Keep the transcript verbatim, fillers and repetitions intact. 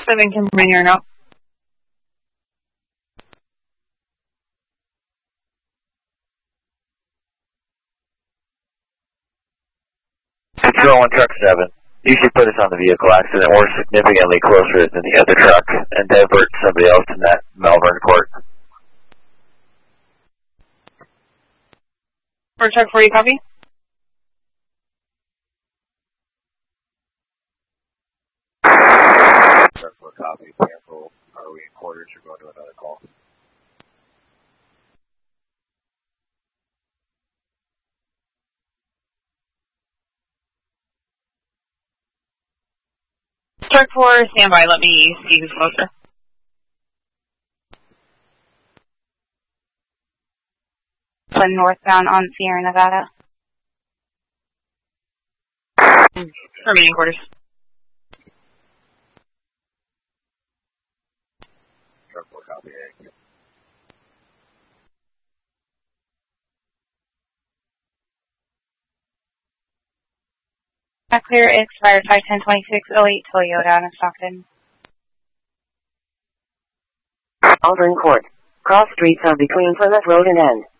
seven can bring your now. Control one, truck seven. You should put us on the vehicle accident or significantly closer than the other truck and divert somebody else in that Malvern court. For truck four, you copy? Truck four, copy. Careful. Are we in quarters or going to another call? Truck four, stand by. Let me see who's closer. Northbound on Sierra Nevada. Remaining quarters. Truck four, copy. That clear expired five ten twenty-six oh eight Toyota in Stockton. Malvern Court. Cross streets are between Plymouth Road and N.